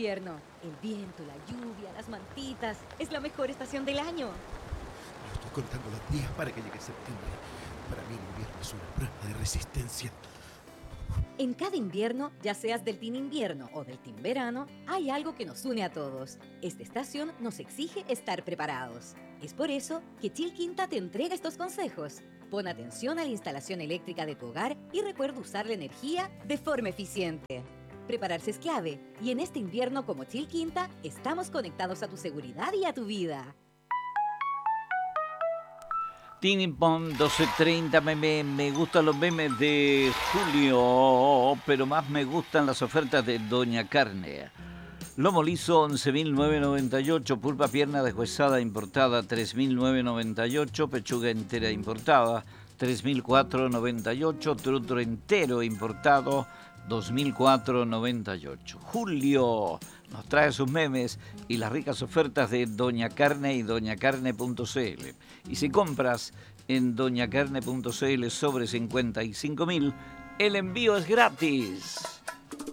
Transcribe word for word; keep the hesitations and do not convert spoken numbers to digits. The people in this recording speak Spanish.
invierno. El viento, la lluvia, las mantitas. Es la mejor estación del año. Yo estoy contando los días para que llegue septiembre. Para mí el invierno es una prueba de resistencia. En cada invierno, ya seas del team invierno o del team verano, hay algo que nos une a todos. Esta estación nos exige estar preparados. Es por eso que Chilquinta te entrega estos consejos. Pon atención a la instalación eléctrica de tu hogar y recuerda usar la energía de forma eficiente. Prepararse es clave y en este invierno como Chilquinta estamos conectados a tu seguridad y a tu vida. Tinipon doce treinta, me, me, me gustan los memes de Julio, pero más me gustan las ofertas de Doña Carne. Lomo liso once mil novecientos noventa y ocho, pulpa pierna deshuesada importada tres mil novecientos noventa y ocho, pechuga entera importada tres mil cuatrocientos noventa y ocho, trutro entero importado dos mil cuatrocientos noventa y ocho. Julio nos trae sus memes y las ricas ofertas de Doña Carne y doña carne punto c l. Y si compras en doña carne punto c l sobre cincuenta y cinco mil, el envío es gratis.